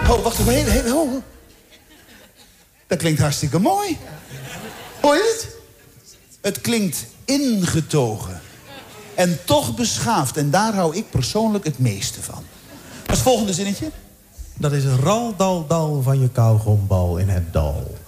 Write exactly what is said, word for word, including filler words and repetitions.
Oh, wacht even. Heel, heel, oh. Dat klinkt hartstikke mooi. Hoor je het? Het klinkt ingetogen. En toch beschaafd. En daar hou ik persoonlijk het meeste van. Wat is het volgende zinnetje? Dat is een ral, dal, dal van je kauwgombal in het dal.